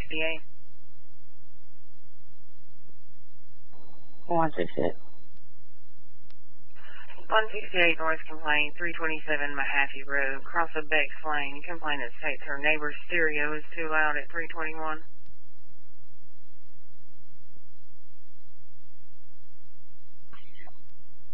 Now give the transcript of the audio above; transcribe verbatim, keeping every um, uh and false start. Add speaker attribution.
Speaker 1: sixty-eight.
Speaker 2: one sixty-eight.
Speaker 1: one sixty-eight noise complaint, three twenty-seven Mahaffey Road, cross of Beck's Lane. Complainant states her neighbor's stereo is too loud at three twenty-one.